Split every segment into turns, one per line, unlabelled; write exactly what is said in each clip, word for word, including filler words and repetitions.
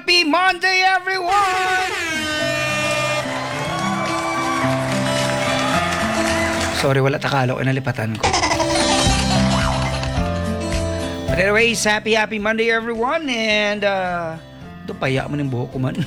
happy Monday, everyone! Sorry, wala takalo. Inalipatan ko. But anyways, happy, happy Monday, everyone. And, uh, ito, paya mo ng buhok ko man.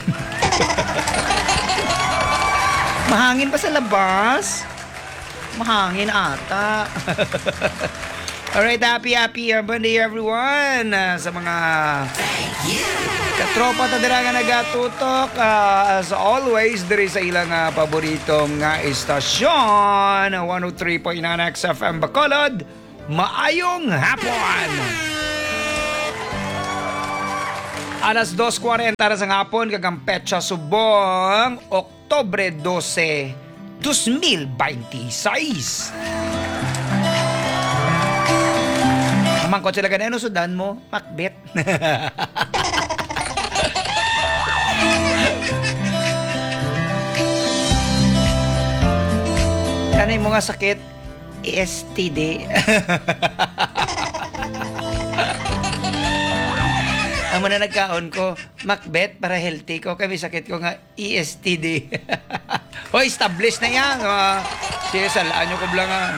Mahangin ba sa labas? Mahangin ata. Alright, happy, happy Monday, everyone. Uh, sa mga katropa tadira nga nagatutok, uh, as always, diri sa ilang uh, paboritong nga istasyon, one oh three point nine X F M Bacolod. Maayong hapon! Alas dos kuwarenta na sa hapon, kagang petsa subong, Oktobre dose, two mil twenty-six. Mangkot sila ganyan, sudan mo, Macbeth. Ano yung mga sakit? S T D. Ang mga nagkaon ko, Macbeth, para healthy ko. Kami sakit ko nga, E S T D. O, established na yan. Uh, Sige, salaan nyo ko blang nga.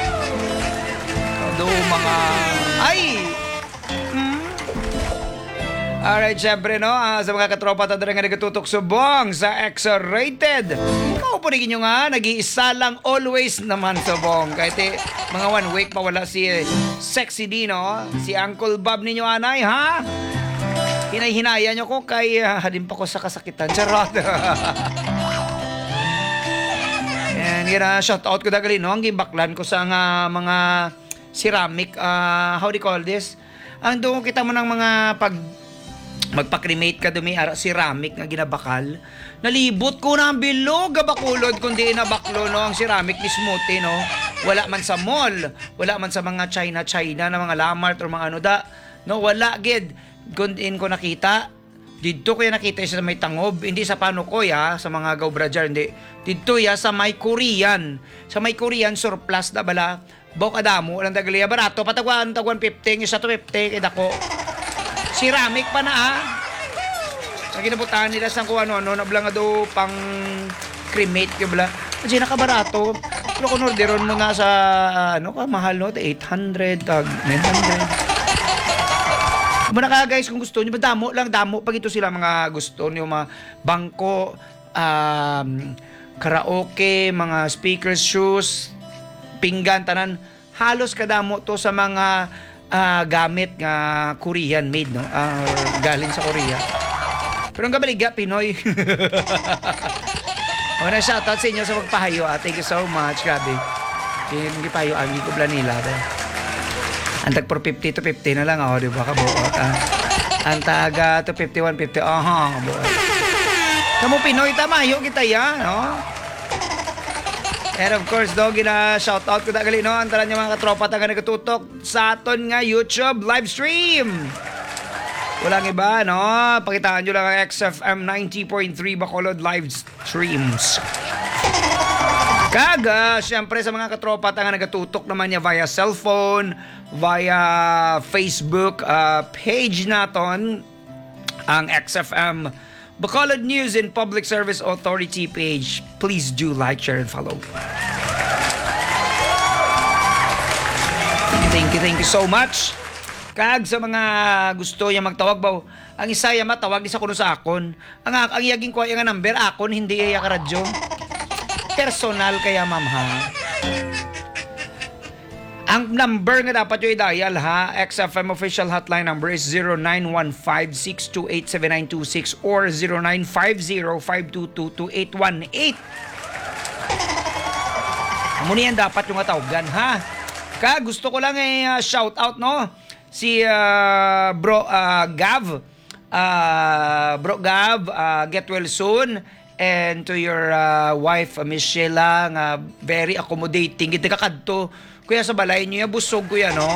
Do mga... Ay! Mm. Alright, syempre, no? Uh, sa mga katropa tayo nga nagatutok subong sa X-Rated. Ikaw po rin nyo nga, nag-iisa lang always naman subong. Kahit eh, mga one week pa wala si eh, Sexy D, no? Si Uncle Bob ninyo, anay, ha? Hinay-hinaya nyo ko kay uh, hadin pa ko sa kasakitan. Charot. And yun, uh, shout out ko dagali, no? Ang gimbaklan ko sa uh, mga ceramic, uh, how do you call this? Ang doon kita mo ng mga pag magpa-cremate ka dumi ara ceramic nga ginabakal. Nalibot ko na ang bilog gabakulod kundi inabaklo no ang ceramic ni smoothie no. Wala man sa mall, wala man sa mga China China na mga Lamart or mga ano da. No, wala gid. Kundin ko nakita. Dito ko ya nakita sa may Tangob, hindi sa Panukoy ha, sa mga Gawbrajar hindi. Dito ya sa may Korean. Sa may Korean surplus na bala. Bok adamo lang dagliya barato patagwan tagwan fifty isa to fifty kay dako. Ceramic pa na ah. Sa ginabutan nila sa kung ano-ano na blang do pang cremate kay bala. Kasi nakabarato. Pero kung orderon mo nga sa ano ka mahal no, eight hundred tag nine hundred. Muna ka guys kung gusto niyo damo lang damo pag ito sila mga gusto niyo mga bangko, um, karaoke, mga speakers, shoes, pinggan tanan halos kadamo to sa mga uh, gamit nga Korean made no uh, galing sa Korea pero ang kabaliga Pinoy. Una shoutout sa inyo sa magpahayo ah. Thank you so much grabe yung gipayo ang ko bla nila ang tag for fifty to fifty na lang ako di ba kabuot ah. Ang taga to fifty-one fifty aha kabuot kamo Pinoy tamayo kita ya no. And of course, dog, na shout out ko na gali, no? Antaran niyo mga katropa taga nagatutok sa aton nga YouTube live stream. Walang iba, no? Pakitaan nyo lang ang X F M ninety point three Bacolod live streams. Kaga, syempre sa mga katropa taga nagatutok naman niya via cellphone, via Facebook uh, page naton, ang X F M Bacolod News and Public Service Authority page. Please do like, share, and follow. Thank you, thank you so much. Kag sa mga gusto niya magtawag ba, ang isa ya matawag di sa kuno sa akon. Ang ang yaging ko yung number akon hindi iya ka radyo. Personal kaya ma'am ha. Ang number nga dapat yung i-dial ha, X F M official hotline number is zero nine one five, six two eight, seven nine two six or zero nine five zero, five two two, two eight one eight. Muna yan dapat yung atawagan ha. Ka gusto ko lang eh, uh, shout out no, si uh, bro uh, Gav, uh, bro Gav, uh, get well soon. And to your uh, wife, uh, Miss Sheila, nga very accommodating. Kita kakadto. Kuya sa balay niyo, busog kuya, no?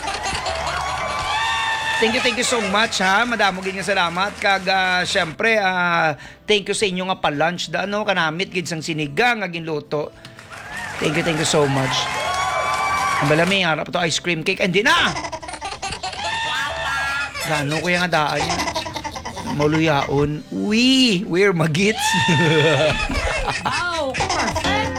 Thank you, thank you so much, ha? Madamo gid nga salamat. Kag, uh, syempre, uh, thank you sa inyo nga pa-lunch. Da, ano, kanamit, gid sang sinigang, nga ginluto. Thank you, thank you so much. Ang balami, harap to ice cream cake. Hindi na! Gano kuya nga daan niya. Maluyaon. Uy, we're magits.
Wow, perfect.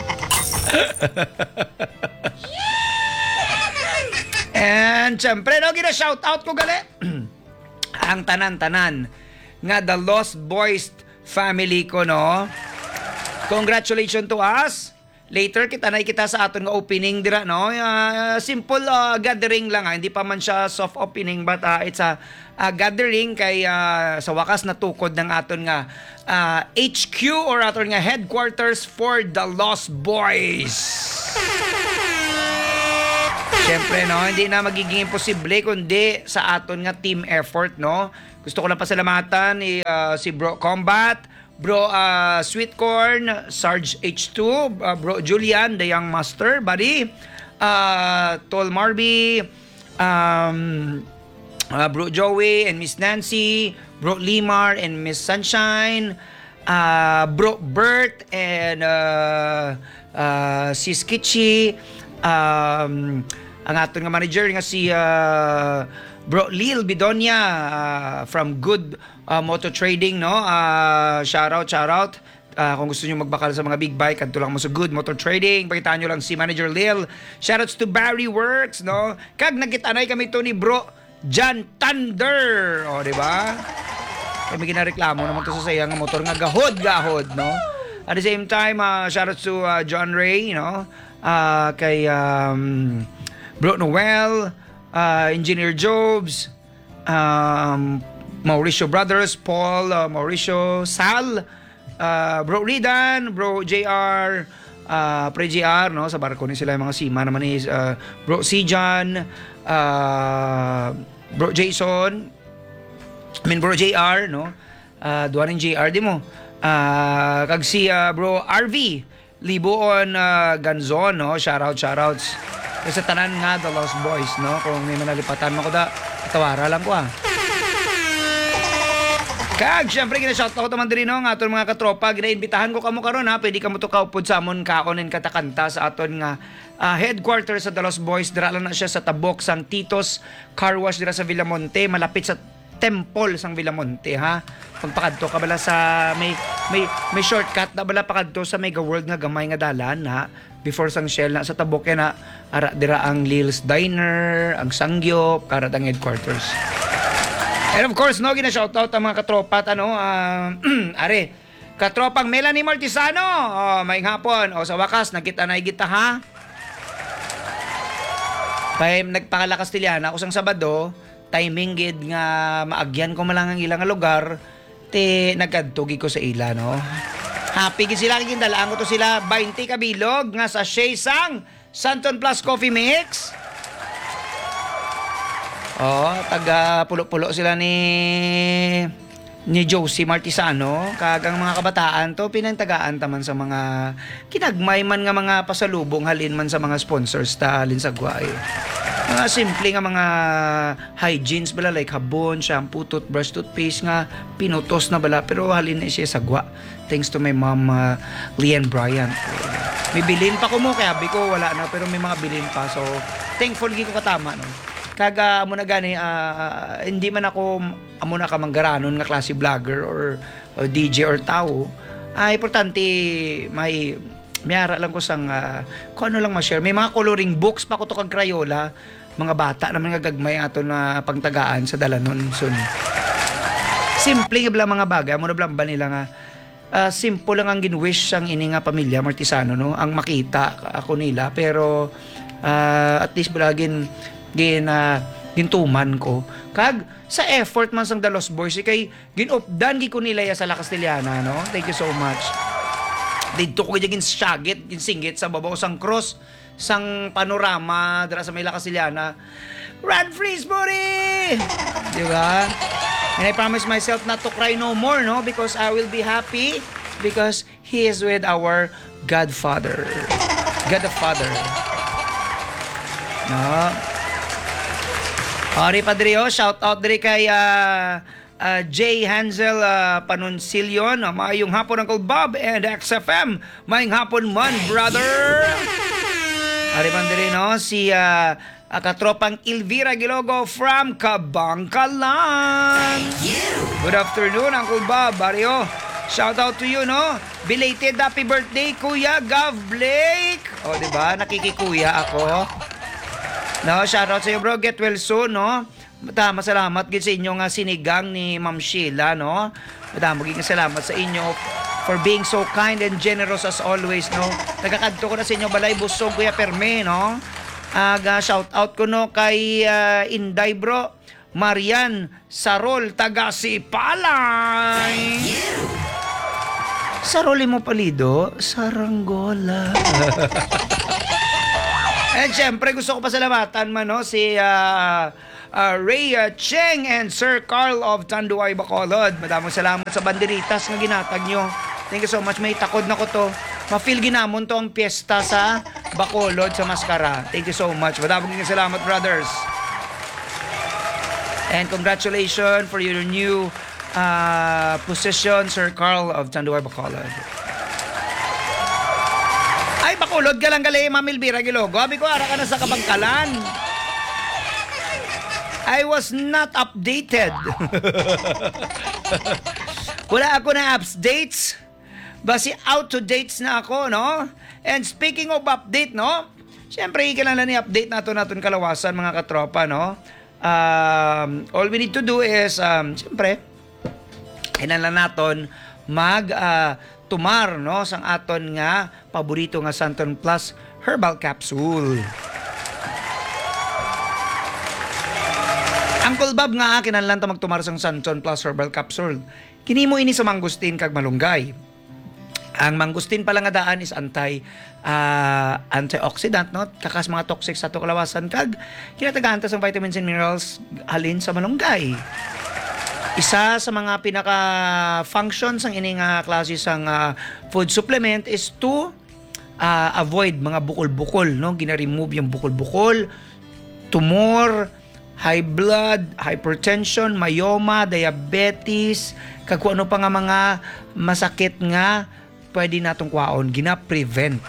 And syempre, no, gina shout out ko gali. Ang tanan-tanan nga the Lost Boys family ko, no. Congratulations to us. Later kita na kita sa aton nga opening dira, no. Uh, simple uh, gathering lang, ha. Hindi pa man siya soft opening, but uh, it's a, a gathering kay uh, sa wakas natukod ng aton nga uh, H Q or aton nga headquarters for the Lost Boys. Siyempre, no, hindi na magiging imposible kundi sa aton nga team effort, no. Gusto ko lang pasalamatan ni uh, si Bro Combat, Bro uh, Sweet Corn, Sarge H two, uh, Bro Julian, the Young Master, buddy, uh, Tol Marby, um, uh, Bro Joey and Miss Nancy, Bro Limar and Miss Sunshine, uh, Bro Bert and uh, uh, Sis Kitchi, um, ang aton nga manager nga si uh, Bro Lil Bidonia uh, from Good uh, Moto Trading, no. Uh, shout out, shout out. Uh, kung gusto niyo magbakal sa mga big bike, kanto lang mo sa Good Motor Trading. Pakitaan niyo lang si Manager Lil. Shoutouts to Barry Works, no. Kag nagitanay kami to ni Bro John Thunder, o di ba? Kami ginareklamo naman to sa sayang motor nga gahod-gahod, no. At the same time, uh, shoutouts to uh, John Ray, no. Uh, kay um, Bro Noel, uh, Engineer Jobs, um, Mauricio Brothers, Paul, uh, Mauricio, Sal, uh, Bro Ridan, Bro J R, uh, Pre J R, no, sa barko ni sila yung mga sima naman is uh, Bro Sijan, uh, Bro Jason, I mean Bro J R, no, uh, duwanin J R di mo, uh, kag si uh, Bro R V, Libuon uh, Ganzon, no, shoutout, shoutouts. Kasi tanan nga the Lost Boys, no, kung may manalipatan mo ko da, tawara lang ko ah. Kag, syempre, gina-shoutout naman din no, nga aton mga katropa, ginaimbitahan ko kamo karon ha, pwede kamo to kaupod sa amon kakonin katakanta sa aton nga uh, headquarters sa The Lost Boys, dira lang na siya sa tabok sang Titos Car Wash dira sa Villamonte, malapit sa temple sang Villamonte, ha. Pagpakadto ka bala sa may may may shortcut na bala pakadto sa Mega World nga gamay nga dalan, ha. Before sang Shell na sa tabok na ara dira ang Lil's Diner, ang Sangyop, karat ang headquarters. And of course, no, gina-shoutout ang mga katropa at ano, uh, are, katropang Melanie Martisano, oh, maing hapon, o oh, sa wakas, nakita na igita ha. Kaya nagpakala Kastiliana, ako sang Sabado, timing gid nga maagyan ko malang ang ilang lugar, te nagkadtugi ko sa ila, no. Happy gid sila, kindalaan ko to sila, twenty kabilog, nga sa Shea Sang, Santon Plus Coffee Mix. Oh, taga pulo-pulo sila ni ni Josie Martisano, kagang mga kabataan to pinangtagaan taman sa mga kinagmay man nga mga pasalubong halin man sa mga sponsors ta halin sa guay. Mga simple nga mga hygienes bala like habon, shampoo, toothbrush, toothpaste nga pinutos na bala pero halin na siya sa gwa. Thanks to my mom uh, Leanne Bryant. May bilin pa ko mo kaya bi ko wala na pero may mga bilin pa so thankful gi ko katama no. Kaga amo na gani uh, hindi man ako amo na ka manggaranon nga klase vlogger or, or D J or tao. Ah, importante may mayara lang ko sang uh, kung ano lang ma-share. May mga coloring books pa ko to kag Crayola. Mga bata naman nga gagmay ato na pangtagaan sa dalanon sun. Simple nga bala mga bagay amo na blamba nila nga uh, simple lang ang ginwish sang ini nga pamilya Martisano no ang makita ako nila pero uh, at least bulagin gin uh, gintuman ko kag sa effort man sang The Lost Boys kay ginupdan gi ko nila ya sa La Castellana no. Thank you so much. Dito ko gin syagit gin singgit sa babaw sang cross sang panorama dira sa may La Castellana. Run freeze booty! Di ba? And I promise myself not to cry no more no because I will be happy because he is with our Godfather. God the Father. No. Ori Padrio, shout out diri kay uh, uh, J. Hansel uh, Panuncilion. Uh, maayong hapon Uncle Bob and X F M. Maayong hapon man, brother. Ori Padrio, no? Si uh, uh, katropang Elvira Gilogo from Kabangkalan. Good afternoon, Uncle Bob, Barrio. Shout out to you, no? Belated happy birthday, Kuya Gav Blake. O, oh, diba? Nakikikuya ako. No, shout out sa iyo, bro. Get well soon, no? Matama, salamat gid sa inyo nga sinigang ni Ma'am Sheila, no? Matama, magiging salamat sa inyo for being so kind and generous as always, no? Nagkakadto ko na sa inyo, balay busog, Kuya Perme, no? Aga, shout out ko, no, kay uh, Inday, bro. Marian Sarol, taga Sipalay. Sarol mo palido, Saranggola. And syempre, gusto ko pasalamatan man, no, si uh, uh, Ray uh, Cheng and Sir Carl of Tanduay, Bacolod. Madaming salamat sa banderitas na ginatag nyo. Thank you so much. May takod na ko to. Ma-feel ginamon to ang piyesta sa Bacolod, sa Mascara. Thank you so much. Madaming salamat, brothers. And congratulations for your new uh, position, Sir Carl of Tanduay, Bacolod. Ay, Bacolod ka lang gali, Ma'am Elvira Gilogo. Abi ko, ara ka na sa Kabangkalan. I was not updated. Wala ako na updates. Basi out to dates na ako, no? And speaking of update, no? Siyempre, kailangan ni update nato natin kalawasan, mga katropa, no? Um, all we need to do is, um, siyempre, kailangan natin mag uh, tumar, no? Sang aton nga paborito nga Santon Plus Herbal Capsule. Uncle Bob nga, kinahanglan ta magtumar sang Santon Plus Herbal Capsule. Kini mo ini sa mangustin kag malunggay. Ang mangustin pala nga daan is anti uh, antioxidant, no? Kakas mga toxic sa to kalawasan kag kinatagahan ta sang vitamins and minerals halin sa malunggay. Isa sa mga pinaka functions ang ini nga klase sang uh, food supplement is to uh, avoid mga bukol-bukol, no? Gina-remove yung bukol-bukol, tumor, high blood, hypertension, myoma, diabetes, kag kung ano pa nga mga masakit nga pwede natong kwaon, gina-prevent.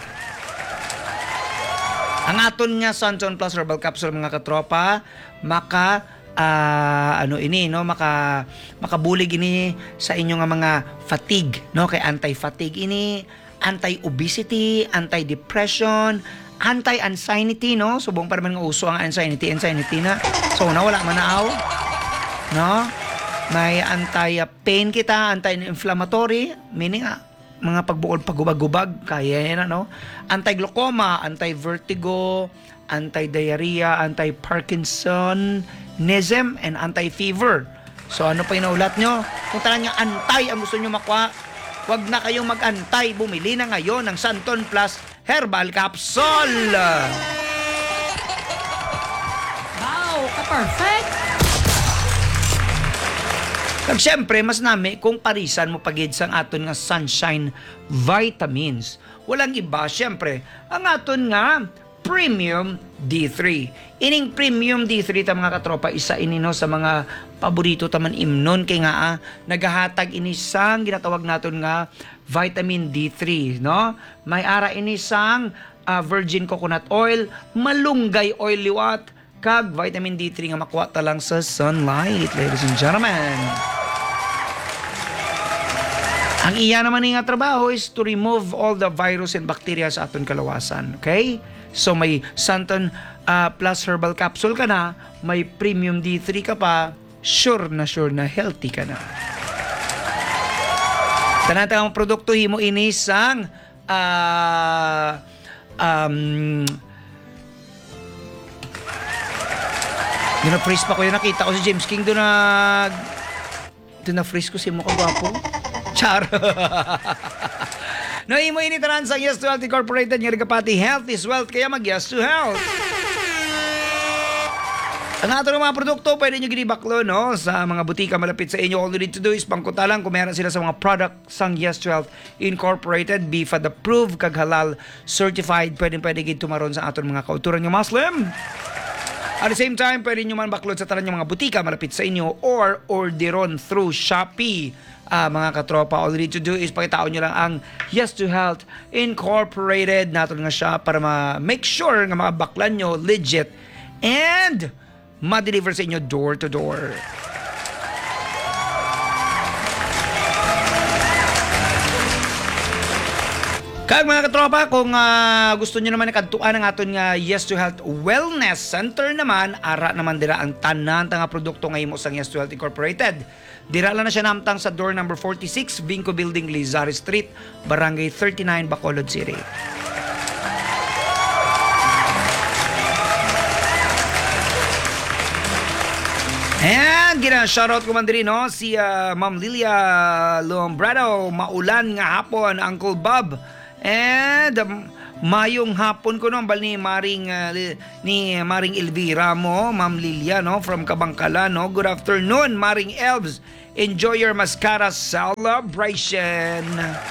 Ang aton nga Santon Plus Herbal Capsule, mga katropa, maka uh, ano ini, no, maka makabulig ini sa inyo nga mga fatigue, no, kay anti-fatigue ini, anti-obesity, anti-depression, anti-anxiety, no? Subong pa naman nga uso ang anxiety, anxiety na. So, nawala man naaw. No? May anti-pain kita, anti-inflammatory, meaning ah, mga pagbukol pagubag-gubag, kaya yan, no? Anti-glaucoma, anti-vertigo, anti-diarrhea, anti-Parkinsonism, and anti-fever. So, ano pa yung naulat nyo? Kung talang nyo anti ang gusto nyo makuha, wag na kayong mag-antay. Bumili na ngayon ng Santon Plus Herbal Capsule.
Wow, ka-perfect!
Kag syempre, mas nami kung parisan mo pagid sang aton nga sunshine vitamins. Walang iba, syempre, ang aton nga Premium D three. Ining Premium D three ta mga katropa, isa ini no sa mga paborito taman imnon kay nga ah, nagahatag ini sang ginatawag naton nga vitamin D three, no? May ara ini sang uh, virgin coconut oil, malunggay oil liwat, kag vitamin D three nga makuha ta lang sa sunlight, ladies and gentlemen. Ang iya naman nga trabaho is to remove all the virus and bacteria sa aton kalawasan, okay? So may Santon uh, Plus Herbal Capsule ka na, may Premium D three ka pa, sure na sure na healthy ka na. Tanatang produkto himo ini sang uh, um doon na freeze pa ko yun, nakita ko si James King doon na doon na freeze ko si mo kagwapo. Char. No, imo ini tanan sa Yes to Health Incorporated nga kapati health is wealth, kaya mag Yes to Health. Ang ato ng mga produkto, pwede nyo ginibaklo, no? Sa mga butika malapit sa inyo. All you need to do is pangkuta lang kung meron sila sa mga product sang Yes to Health Incorporated, B F A D approved, kag halal certified. Pwede pwede gid tumaron sa aton mga kauturan nga Muslim. At the same time, pwede nyo man baklod sa tanan yung mga butika malapit sa inyo or orderon through Shopee. Uh, mga katropa, all you need to do is pakitaon nyo lang ang Yes to Health Incorporated natin nga siya para ma-make sure nga mga baklan nyo legit and ma-deliver sa inyo door to door. Kag mga katropa, kung uh, gusto nyo naman ikadtuan ang aton nga Yes to Health Wellness Center naman, ara naman dira ang tanan nga produkto nga imo sang Yes to Health Incorporated. Dira lang na siya namtang sa door number forty-six, Vinco Building, Lizari Street, Barangay thirty-nine, Bacolod City. And gina-shoutout ko man diri no si uh, Ma'am Lilia Lombrado, maulan nga hapon Uncle Bob. And um, mayong hapon ko no bal ni Maring uh, ni Maring Elvira mo, Ma'am Lilia no from Kabangkala no. Good afternoon Maring Elves. Enjoy your mascara celebration.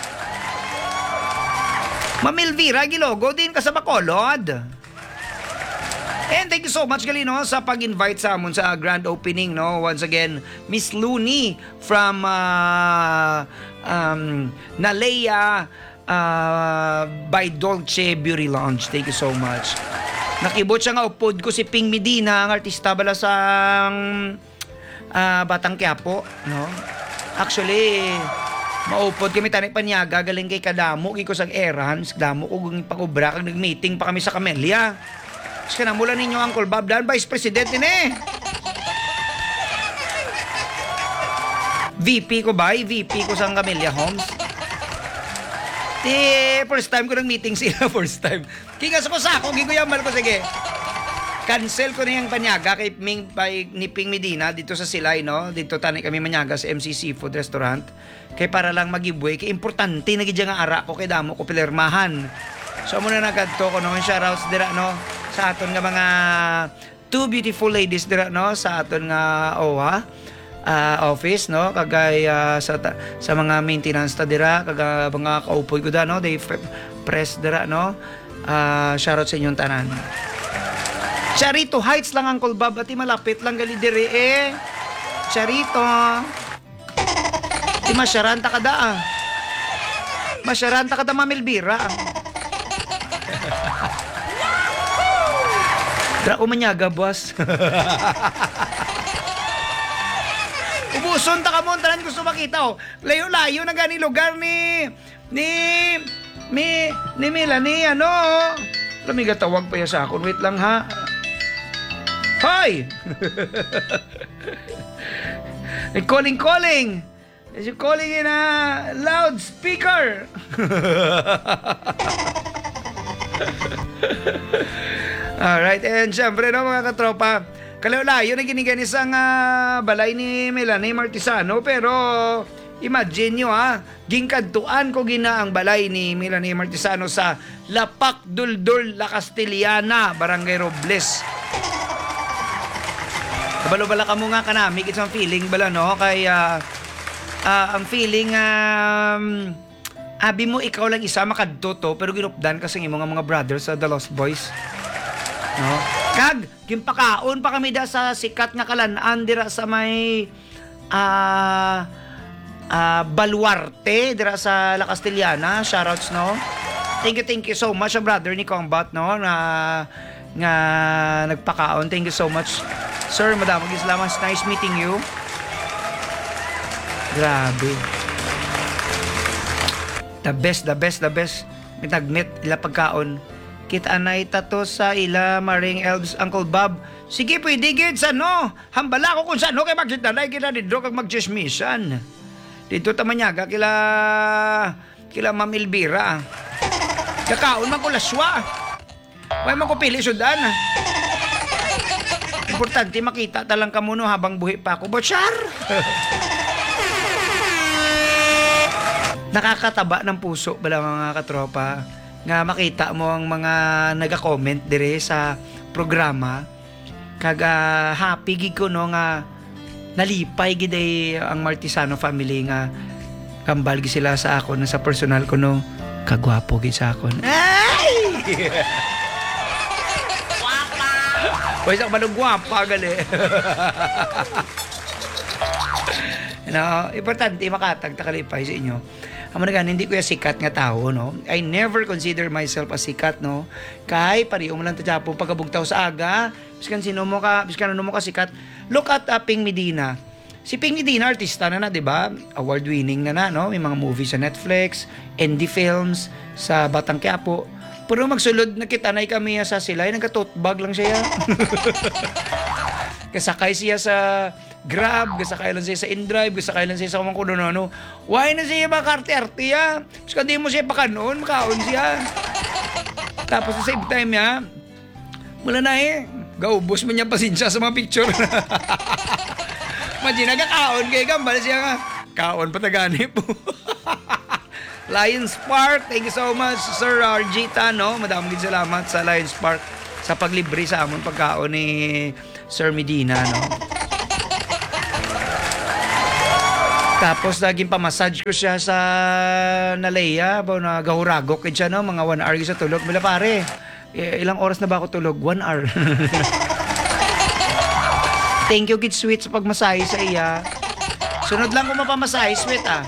Ma'am Elvira, gilogo din ka sa Bacolod. And thank you so much gali no sa pag-invite sa amon sa grand opening no. Once again, Miss Looney from uh, um, Nalea uh, by Dolce Beauty Lounge. Thank you so much. Nakibot siya nga upod ko si Ping Medina, ang artista bala sa uh, Batang Quiapo no. Actually, maupod kami tani panyaga galing kay kadamo gi ko sang errands, damo ko ging pakubra kag nag-meeting pa kami sa Camellia. Kasi na mula ninyo Uncle Bob Dan, Vice President din eh. V P ko ba? V P ko sa Camellia Homes. Eh, first time ko nag-meeting sila, first time. Kigas ko sa ako, gigoyamal ko, sige. Cancel ko na yung panyaga kay Ming, by, ni Ping Medina dito sa Silay, no? Dito tani kami manyaga sa M C Seafood Restaurant. Kay para lang mag-giveaway, kay importante na gidya nga ara ko, kay damo ko pilermahan. So, muna nagadto ko, no? Shoutouts dira, no? Sa aton nga mga two beautiful ladies dira no sa aton nga O W A uh, office no kagay uh, sa ta, sa mga maintenance ta dira kag mga kaupoy ko da no they press dira no uh, shoutout sa inyong tanan. Charito Heights lang Uncle Bob ati malapit lang gali diri eh. Charito. Di masyaranta ka da ah. Masyaranta ka da Mamilbira. Dra umanyaga, boss. Ubuson ta ka mo, tanan gusto makita oh. Layo-layo na gani lugar ni ni mi ni Melanie ano. Lamiga tawag pa ya sa akon. Wait lang ha. Hoy. calling calling. Is you calling in a loudspeaker? Alright, and syempre no mga katropa, kalayo-layo na ginigani sa uh, balay ni Melanie Martisano, pero imagine nyo ha, gingkadtuan ko gina ang balay ni Melanie Martisano sa Lapak Duldul, La Castellana, Barangay Robles. Kabalo-bala ka mo nga kanami, it's ang feeling bala no, kay uh, uh, ang feeling um, abi mo ikaw lang isa makadto to, pero ginupdan kasi ng mga mga brothers sa The Lost Boys. No? Kag, gimpakaon pa kami da sa sikat nga kalanaan dira sa may uh, uh, Baluarte dira sa La Castellana. Shoutouts no. Thank you, thank you so much, brother ni Combat no na nga nagpakaon. Thank you so much, sir, madam. Salamat. Nice meeting you. Grabe. The best, the best, the best. Mitagmit ila pagkaon. Kita na itato sa ila Maring Elves Uncle Bob. Sige, pwede gid sa no. Hambala ko kung sa no kay magsitanay kita dito kag magchismisan. Dito ta manyaga kila kila Ma'am Elvira. Kakaon man ko laswa. Way man ko pili sudan. Importante makita talang ka mo no habang buhi pa ako. Botchar. Nakakataba ng puso bala mga katropa nga makita mo ang mga naga-comment dire sa programa kag uh, happy gid ko no nga nalipay gid ang Martisano family nga kambal gid sila sa akon sa personal ko no kagwapo gid sa akon. Ay! Guwapa. Wala sa manong guwapa gali. No, importante makatag takalipay sa inyo. Amo na gani, hindi ko ya sikat nga tao, no. I never consider myself as sikat, no. Kay pareho mo lang ta Japo pagkabugtaw sa aga, biskan sino mo ka, biskan ano mo ka sikat. Look at uh, Ping Medina. Si Ping Medina artista na na, 'di ba? Award winning na na, no. May mga movies sa Netflix, indie films sa Batang Quiapo. Pero magsulod na kita na kami sa silay, nagka-tote bag lang siya. Kasakay siya sa Grab, kasakay lang siya sa InDrive, kasakay lang siya sa kumang kuno no. Why na siya ba karte-arte ya? Kasi di mo siya pakanoon, makaon siya. Tapos sa same time ya, mula na eh, gaubos mo niya pasensya sa mga picture. Imagine, nagkakaon kay Gambal siya nga. Kaon patagani po. Lions Park, thank you so much, Sir R G Tano. Madaming salamat sa Lions Park sa paglibre sa amon pagkaon ni Sir Medina, no? Tapos naging pamassage ko siya sa Nalea, ba na gahuragok kid siya, no? Mga one hour sa tulog. Mila pare, eh, ilang oras na ba ako tulog? One hour. Thank you, kid sweet, sa pagmasahe sa iya. Sunod lang kung mapamasahe, sweet ah.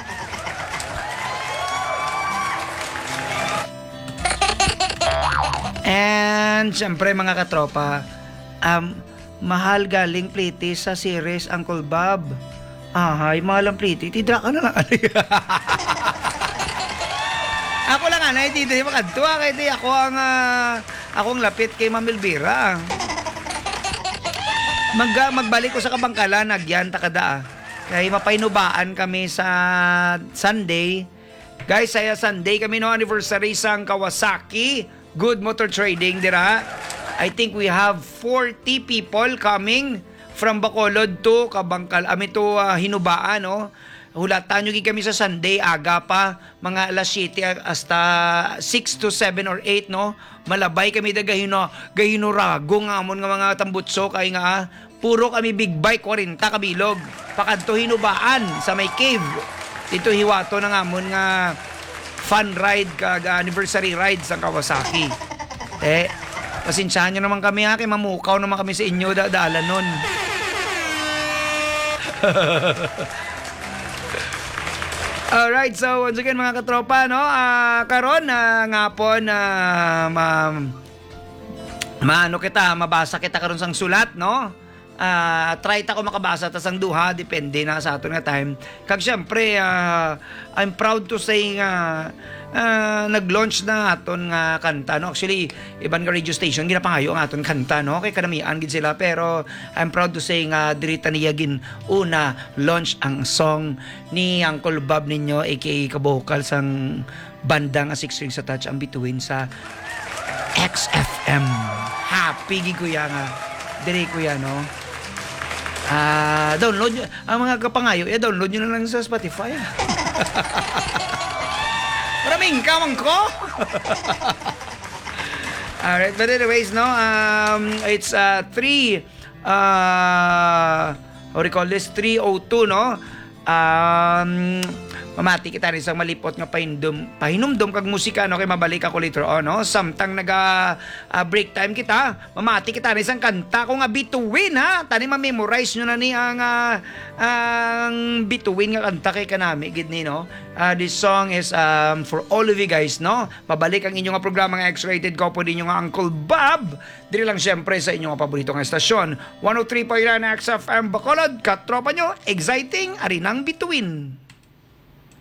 And syempre mga katropa, um, mahal galing pliti sa series Uncle Bob. Ahay, mahal ang pliti. Tidra ka na lang. Ako lang anay, tidra makadtua kay di ako ang uh, akong lapit kay Ma'am Elvira. Mag magbalik ko sa Kabangkalan, nagyan takada. Kay mapainubaan kami sa Sunday. Guys, saya Sunday kami no anniversary sang Kawasaki Good Motor Trading dira. I think we have forty people coming from Bacolod to Kabangkal. Ami to uh, hinubaan, no? Hulatan nyo kami sa Sunday, aga pa, mga alas siyete hasta six to seven or eight, no? Malabay kami da gahino, gahinurago nga amon nga mga tambutso, kay nga, ah, puro kami big bike, forty kabilog. Pakadto hinubaan sa may cave. Dito hiwato na nga amon nga fun ride, kag anniversary ride sa Kawasaki. Eh, pasensyahan nyo naman kami ha, kay mamukaw naman kami sa inyo, da daalan nun. Alright, so once again mga katropa, no, uh, karon na uh, nga po na uh, ma, maano kita, mabasa kita karon sang sulat, no? Uh, try ta ko makabasa ta sang duha, depende na sa aton nga time. Kag syempre, uh, I'm proud to say nga uh, nag-launch na aton nga kanta, no? Actually, iban nga radio station ginapangayo ang aton kanta, no? Kay kanamian gid sila, pero I'm proud to say nga diri ta niya gin una launch ang song ni Uncle Bob ninyo aka ka-vocal sang banda nga Six Strings Attached ang bituin sa X F M. Happy gid kuya nga. Diri kuya, no? Ah, uh, download nyo. Ang mga kapangayo, eh, download nyo na lang sa Spotify. Maraming kamang ko. Alright, but anyways, no, um, it's uh, three, uh, how do you call this? three oh two, no? Um, mamati kita rin sa malipot nga pahinum, pahinumdum kag musika, no? Kay mabalik ako later on, no? Samtang naga uh, break time kita, mamati kita rin sa kanta ko nga bituin, ha? Tani ma-memorize nyo na ni ang uh, ang bituin nga kanta kay kanami, gid ni, no? Uh, this song is um, for all of you guys, no? Pabalik ang inyong nga programa nga X-Rated ko po din yung Uncle Bob. Diri lang syempre sa inyong nga paborito nga estasyon. one oh three point nine X F M Bacolod, katropa nyo, exciting, arinang bituin.